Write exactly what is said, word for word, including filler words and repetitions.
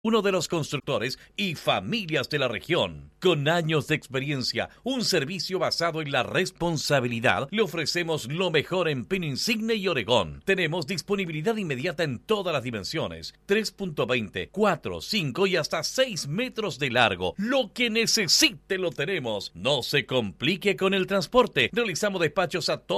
Uno de los constructores y familias de la región. Con años de experiencia, un servicio basado en la responsabilidad, le ofrecemos lo mejor en pino insigne y Oregón. Tenemos disponibilidad inmediata en todas las dimensiones. tres punto veinte, cuatro, cinco y hasta seis metros de largo. Lo que necesite lo tenemos. No se complique con el transporte. Realizamos despachos a todos.